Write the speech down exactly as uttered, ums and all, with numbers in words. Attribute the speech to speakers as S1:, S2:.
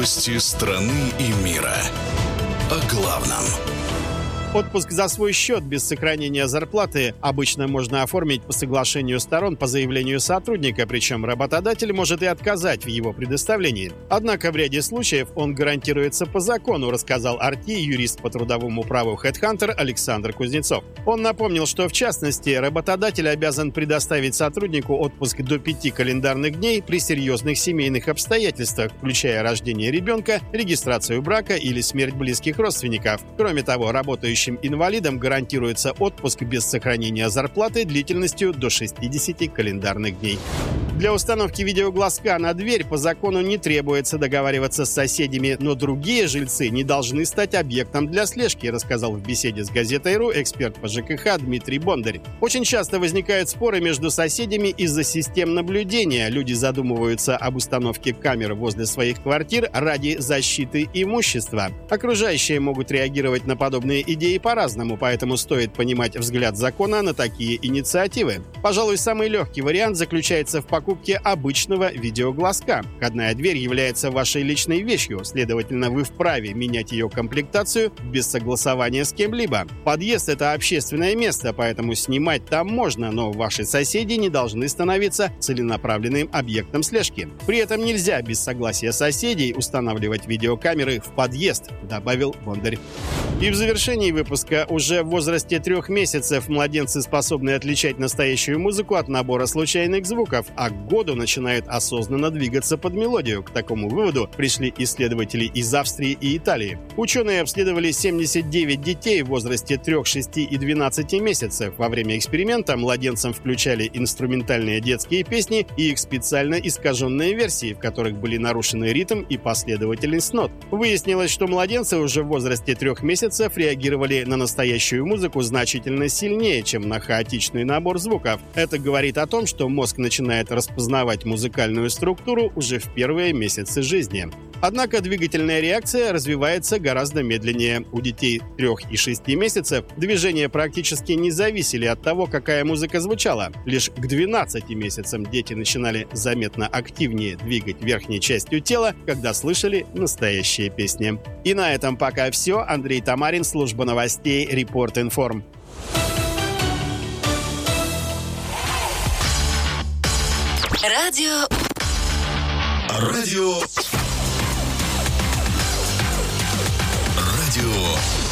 S1: Новости страны и мира. О главном.
S2: Отпуск за свой счет без сохранения зарплаты обычно можно оформить по соглашению сторон по заявлению сотрудника, причем работодатель может и отказать в его предоставлении. Однако в ряде случаев он гарантируется по закону, рассказал ар ти юрист по трудовому праву HeadHunter Александр Кузнецов. Он напомнил, что в частности работодатель обязан предоставить сотруднику отпуск до пяти календарных дней при серьезных семейных обстоятельствах, включая рождение ребенка, регистрацию брака или смерть близких родственников. Кроме того, работающий инвалидам гарантируется отпуск без сохранения зарплаты длительностью до шестидесяти календарных дней. Для установки видеоглазка на дверь по закону не требуется договариваться с соседями, но другие жильцы не должны стать объектом для слежки, рассказал в беседе с газетой.ру эксперт по ЖКХ Дмитрий Бондарь. Очень часто возникают споры между соседями из-за систем наблюдения. Люди задумываются об установке камер возле своих квартир ради защиты имущества. Окружающие могут реагировать на подобные идеи по-разному, поэтому стоит понимать взгляд закона на такие инициативы. Пожалуй, самый легкий вариант заключается в покупке обычного видеоглазка. Входная дверь является вашей личной вещью, следовательно, вы вправе менять ее комплектацию без согласования с кем-либо. Подъезд – это общественное место, поэтому снимать там можно, но ваши соседи не должны становиться целенаправленным объектом слежки. При этом нельзя без согласия соседей устанавливать видеокамеры в подъезд, добавил Бондарь. И в завершении выпуска: уже в возрасте трех месяцев младенцы способны отличать настоящую музыку от набора случайных звуков, а к году начинают осознанно двигаться под мелодию. К такому выводу пришли исследователи из Австрии и Италии. Ученые обследовали семьдесят девять детей в возрасте трех, шести и двенадцати месяцев. Во время эксперимента младенцам включали инструментальные детские песни и их специально искаженные версии, в которых были нарушены ритм и последовательность нот. Выяснилось, что младенцы уже в возрасте трех месяцев реагировали на настоящую музыку значительно сильнее, чем на хаотичный набор звуков. Это говорит о том, что мозг начинает распознавать музыкальную структуру уже в первые месяцы жизни. Однако двигательная реакция развивается гораздо медленнее. У детей трех и шести месяцев движения практически не зависели от того, какая музыка звучала. Лишь к двенадцати месяцам дети начинали заметно активнее двигать верхней частью тела, когда слышали настоящие песни. И на этом пока все. Андрей Тамарин, служба новостей Report Inform.
S3: Радио.
S1: Радио. Радио.